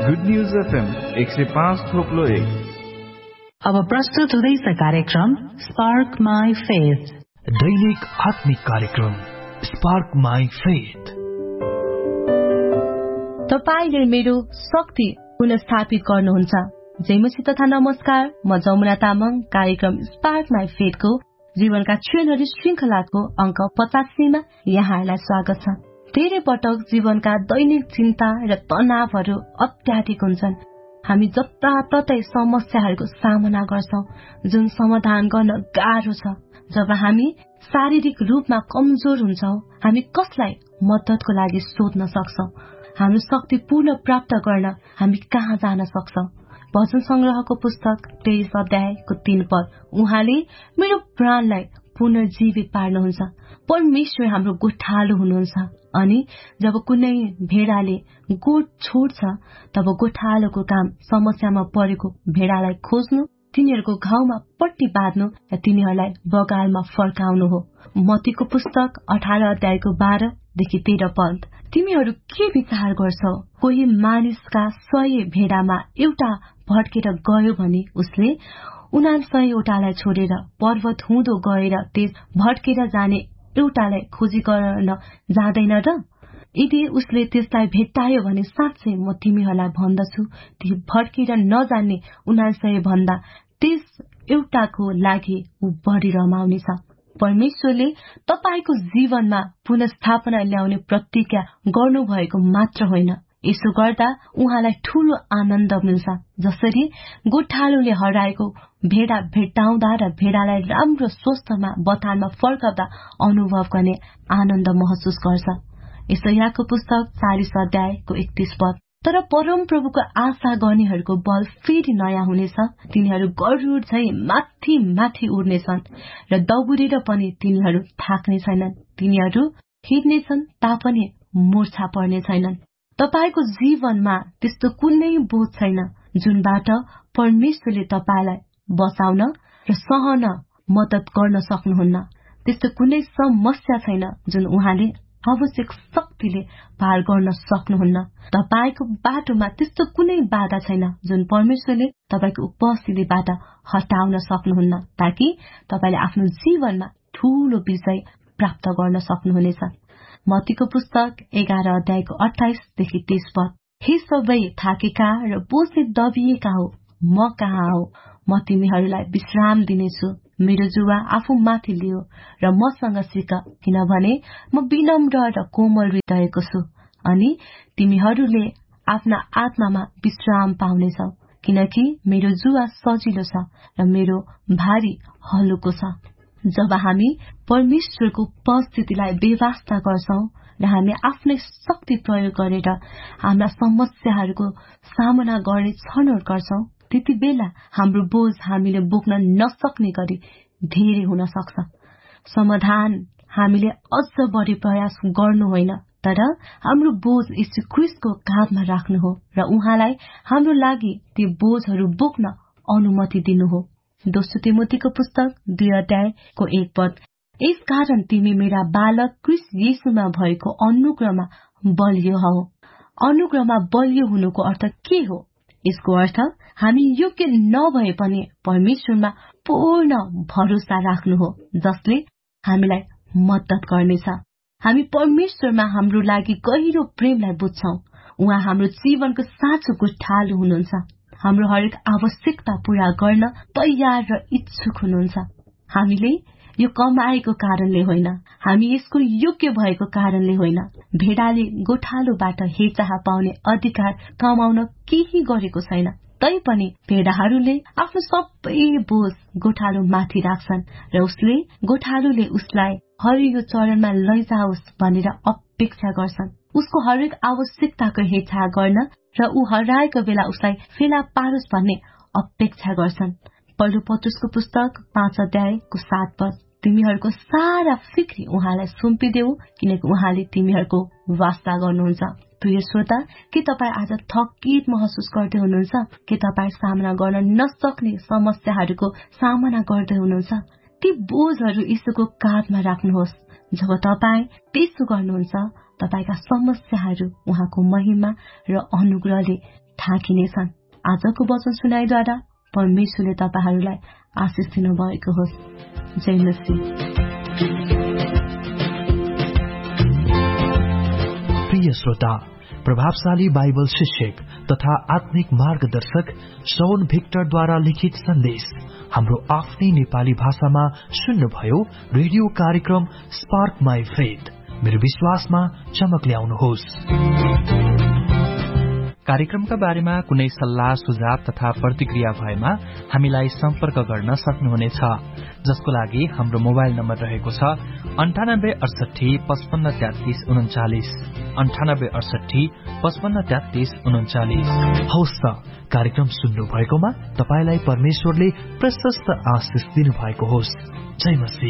Good news FM 105.1। अब प्रस्तुत हुँदैछ कार्यक्रम स्पार्क माई फेथ, दैनिक आत्मिक कार्यक्रम स्पार्क माई फेथ। तपाईले मेरो शक्ति पुनर्स्थापित गर्नुहुन्छ। जयमसी तथा नमस्कार, म जमुना तामाङ। कार्यक्रम स्पार्क माई फेथको जीवनका क्षणहरू श्रृंखलाको अंक 85 मा यहाँहरूलाई स्वागत छ। धेरै पटक जीवनका दैनिक चिन्ता र तनावहरू अत्याधिक हुन्छन्। हामी जताततै समस्याहरूको सामना गर्छौं जुन समाधान गर्न गाह्रो छ। जब हामी शारीरिक रूपमा कमजोर हुन्छौं, हामी कसलाई मद्दतको लागि सोध्न सक्छौं? हाम्रो शक्ति पुनः प्राप्त गर्न हामी कहाँ जान सक्छौं? भजन संग्रहको पुस्तक 23 अध्यायको 3 पद, उहाँले मेरो प्राणलाई पुनर्जीवित पार्नुहुन्छ। परमेश्वर हाम्रो गोठालो हुनुहुन्छ अनि जब कुनै भेडाले गोठ छोड्छ तब गोठालोको काम समस्यामा परेको भेडालाई खोज्नु, तिनीहरूको घाउमा पट्टी बाँध्नु र तिनीहरूलाई बगालमा फर्काउनु हो। मत्तीको पुस्तक 18 अध्यायको 12 देखि 13 पद, तिमीहरू के विचार गर्छौ? कोही मानिसका 100 भेडामा एउटा भड्केर गयो भने उसले 99 वटालाई छोडेर पर्वत हुँदो गएर त्यस भड्केर जाने एउटालाई खोजी गर्न जाँदैन र? यदि उसले त्यसलाई भेट्टायो भने साँच्चै म तिमीहरूलाई भन्दछु, ती भड्केर नजान्ने 99 भन्दा त्यस एउटाको लागि ऊ बढी रमाउनेछ। परमेश्वरले तपाईको जीवनमा पुनर्स्थापना ल्याउने प्रतिज्ञा गर्नुभएको मात्र होइन, यसो गर्दा उहाँलाई ठूलो आनन्द मिल्छ। जसरी गोठालोले हराएको भेडा भेट्टाउँदा र भेडालाई राम्रो स्वस्थमा बथानमा फर्काउँदा अनुभव गर्ने आनन्द महसुस गर्छ। यशायाको पुस्तक 40 अध्यायको 31 पद, तर परम प्रभुको आशा गर्नेहरूको बल फेरि नयाँ हुनेछ। तिनीहरू गरुड झै माथि माथि उड्नेछन् र दौडिएर पनि तिनीहरू थाक्ने छैनन्। तिनीहरू हिँड्नेछन् तापनि मूर्छा पर्ने छैनन्। तपाईको जीवनमा त्यस्तो कुनै बोझ छैन जुनबाट परमेश्वरले तपाईलाई बचाउन र सहन मद्दत गर्न सक्नुहुन्न। त्यस्तो कुनै समस्या छैन जुन उहाँले आवश्यक शक्तिले पार गर्न सक्नुहुन्न। तपाईको बाटोमा त्यस्तो कुनै बाधा छैन जुन परमेश्वरले तपाईको उपस्थितिबाट हटाउन सक्नुहुन्न, ताकि तपाईले आफ्नो जीवनमा ठूलो विजय प्राप्त गर्न सक्नुहुनेछ। मत्तीको पुस्तक 11 अध्यायको 28 देखि 30 पद, हे सबै थाकेका र बोझले दबिएका हो, म कहाँ हो, म तिमीहरूलाई विश्राम दिनेछु। मेरो जुवा आफू माथि लियो र मसँग सिक, किनभने म विनम्र र कोमल हृदयको छु अनि तिमीहरूले आफ्ना आत्मामा विश्राम पाउनेछौ, किनकि मेरो जुवा सजिलो छ र मेरो भारी हलुको छ। जब हामी परमेश्वरको उपस्थितिलाई बेवास्ता गर्छौं र हामी आफ्नै शक्ति प्रयोग गरेर हाम्रा समस्याहरूको सामना गर्ने छनौट गर्छौं, त्यति बेला हाम्रो बोझ हामीले बोक्न नसक्ने गरी धेरै हुन सक्छ। समाधान हामीले अझ बढी प्रयास गर्नु होइन, तर हाम्रो बोझ यीशु ख्रीष्टको काँधमा राख्नु हो र उहाँलाई हाम्रो लागि ती बोझहरू बोक्न अनुमति दिनु हो। दोस्रो तिमोथीको पुस्तक 2 अध्यायको 1 पद, यसकारण तिमी मेरा बालक ख्रीष्ट येशूमा भएको अनुग्रहमा बलियो हौ। अनुग्रहमा बलियो हुनुको अर्थ के हो? यसको अर्थ हामी योग्य नभए पनि परमेश्वरमा पूर्ण भरोसा राख्नु हो, जसले हामीलाई मद्दत गर्नेछ। हामी परमेश्वरमा हाम्रो लागि गहिरो प्रेमलाई बुझ्छौं। उहाँ हाम्रो जीवनको साँचो गोठालो हुनुहुन्छ, हाम्रो हरेक आवश्यकता पूरा गर्न तयार र इच्छुक हुनुहुन्छ। हामीले यो कमाएको कारणले होइन, हामी यसको योग्य भएको कारणले होइन। भेडाले गोठालोबाट हेरचाह पाउने अधिकार कमाउन केही गरेको छैन, तैपनि भेडाहरूले आफ्नो सबै बोझ गोठालो माथि राख्छन् र उसले गोठालोले उसलाई हरियो चरणमा लैजाओस् भनेर अपेक्षा गर्छन्। उसको हरेक आवश्यकताको हेरचाह गर्न र ऊ हराएको बेला उसलाई फेला पारोस् भन्ने अपेक्षा गर्छन्। पहिलो पत्रुसको पुस्तक 5 अध्यायको 7 पद, तिमीहरूको सारा फिक्री उहाँलाई सुम्पिदेऊ, किनकि उहाँले तिमीहरूको वास्ता गर्नुहुन्छ। प्रिय श्रोता, के तपाईँ आज थकित महसुस गर्दै हुनुहुन्छ? के तपाईँ सामना गर्न नसक्ने समस्याहरूको सामना गर्दै हुनुहुन्छ? ती बोझहरू यीशुको काँधमा राख्नुहोस्। जब तपाईँ त्यसो गर्नुहुन्छ, तपाईका समस्याहरू उहाँको महिमा र अनुग्रहले ढाकिनेछन्। आजको वचन सुनाइद्वारा परमेश्वरले तपाईहरूलाई आशिष दिनुभएको होस्। जय मसीह। प्रिय श्रोता, प्रभावशाली बाइबल शिक्षक तथा आत्मिक मार्गदर्शक शौन भिक्टरद्वारा लिखित सन्देश हाम्रो आफ्नै नेपाली भाषामा सुन्नुभयो। रेडियो कार्यक्रम स्पार्क माई फेथ। मेरो विश्वासमा चमक ल्याउनुहोस्। कार्यक्रमका बारेमा कुनै सल्लाह सुझाव तथा प्रतिक्रिया भएमा हामीलाई सम्पर्क गर्न सक्नुहुनेछ, जसको लागि हाम्रो मोबाइल नम्बर रहेको छ 98 68 55 33 39 98 68 55 33 39। हवस् त, कार्यक्रम सुन्नु भएकोमा तपाईलाई परमेश्वरले प्रशस्त आशिष दिनुभएको होस्। जय मसीह।